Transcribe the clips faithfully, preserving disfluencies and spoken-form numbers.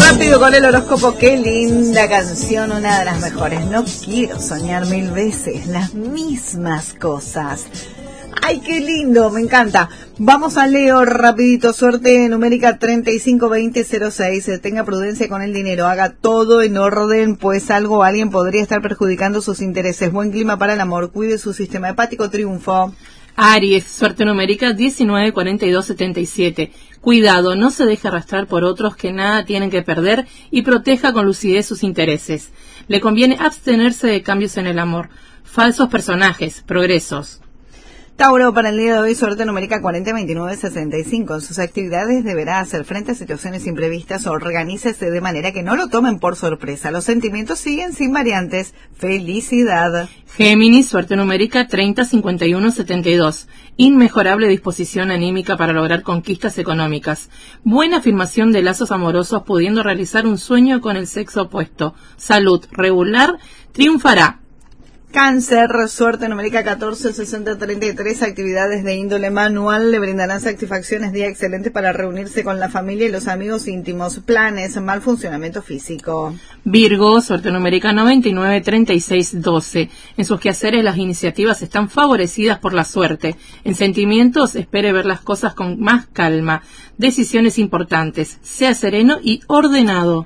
Rápido con el horóscopo, qué linda canción, una de las mejores. No quiero soñar mil veces las mismas cosas. Ay, qué lindo, me encanta. Vamos a Leo, rapidito, suerte numérica treinta y cinco veinte cero seis. Tenga prudencia con el dinero, haga todo en orden, pues algo o alguien podría estar perjudicando sus intereses. Buen clima para el amor, cuide su sistema hepático, triunfo. Aries, suerte numérica diecinueve cuarenta y dos setenta y siete. Cuidado, no se deje arrastrar por otros que nada tienen que perder y proteja con lucidez sus intereses. Le conviene abstenerse de cambios en el amor. Falsos personajes, progresos. Tauro, para el día de hoy, suerte numérica cuarenta veintinueve sesenta y cinco. En sus actividades deberá hacer frente a situaciones imprevistas o organícese de manera que no lo tomen por sorpresa. Los sentimientos siguen sin variantes. ¡Felicidad! Géminis, suerte numérica treinta cincuenta y uno setenta y dos. Inmejorable disposición anímica para lograr conquistas económicas. Buena afirmación de lazos amorosos pudiendo realizar un sueño con el sexo opuesto. Salud regular, triunfará. Cáncer, suerte numérica catorce sesenta treinta y tres, actividades de índole manual le brindarán satisfacciones, día excelente para reunirse con la familia y los amigos íntimos, planes, mal funcionamiento físico. Virgo, suerte numérica noventa y nueve treinta y seis doce, en sus quehaceres las iniciativas están favorecidas por la suerte, en sentimientos espere ver las cosas con más calma, decisiones importantes, sea sereno y ordenado.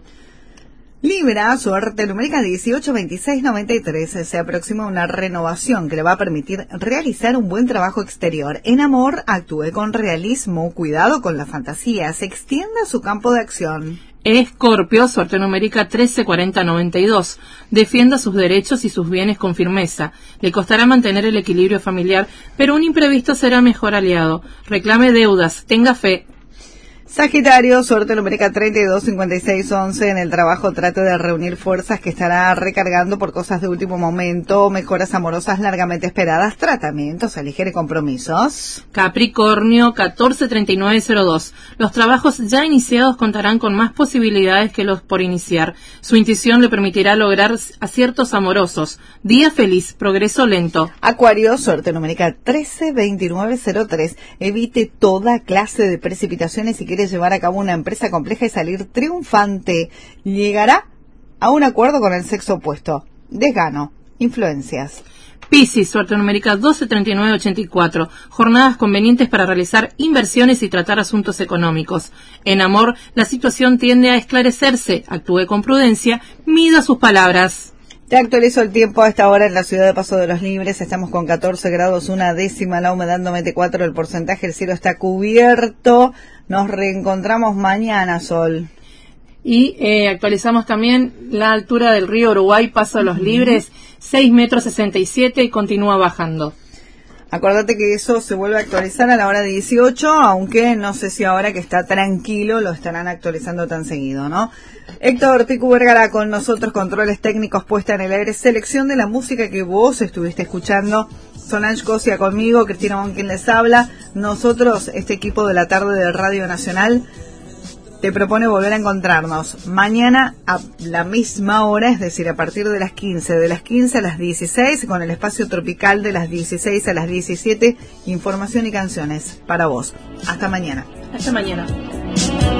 Libra, suerte numérica dieciocho veintiséis noventa y tres. Se aproxima una renovación que le va a permitir realizar un buen trabajo exterior. En amor, actúe con realismo, cuidado con la fantasía, se extienda su campo de acción. Escorpio, suerte numérica trece cuarenta noventa y dos. Defienda sus derechos y sus bienes con firmeza. Le costará mantener el equilibrio familiar, pero un imprevisto será mejor aliado. Reclame deudas, tenga fe. Sagitario, suerte numérica treinta y dos cincuenta y seis once. En el trabajo trate de reunir fuerzas que estará recargando por cosas de último momento, mejoras amorosas largamente esperadas, tratamientos, aligere compromisos. Capricornio, catorce treinta y nueve cero dos. Los trabajos ya iniciados contarán con más posibilidades que los por iniciar. Su intuición le permitirá lograr aciertos amorosos. Día feliz, progreso lento. Acuario, suerte numérica trece veintinueve cero tres. Evite toda clase de precipitaciones y que quiere llevar a cabo una empresa compleja y salir triunfante. Llegará a un acuerdo con el sexo opuesto. Desgano. Influencias. Piscis, suerte numérica doce treinta y nueve ochenta y cuatro. Jornadas convenientes para realizar inversiones y tratar asuntos económicos. En amor, la situación tiende a esclarecerse. Actúe con prudencia. Mida sus palabras. Te actualizo el tiempo a esta hora en la ciudad de Paso de los Libres. Estamos con catorce grados, una décima, la humedad noventa y cuatro, el porcentaje, el cielo está cubierto. Nos reencontramos mañana, Sol. Y eh, actualizamos también la altura del río Uruguay, Paso de los Libres, seis metros sesenta y siete y continúa bajando. Acuérdate que eso se vuelve a actualizar a la hora dieciocho, aunque no sé si ahora que está tranquilo lo estarán actualizando tan seguido, ¿no? Héctor Picu Vergara con nosotros, controles técnicos, puesta en el aire, selección de la música que vos estuviste escuchando. Solange Cosia conmigo, Cristina Mon quien les habla. Nosotros, este equipo de la tarde de Radio Nacional, te propone volver a encontrarnos mañana a la misma hora, es decir, a partir de las quince, de las quince a las dieciséis, con el espacio tropical de las dieciséis a las diecisiete, información y canciones para vos. Hasta mañana. Hasta mañana.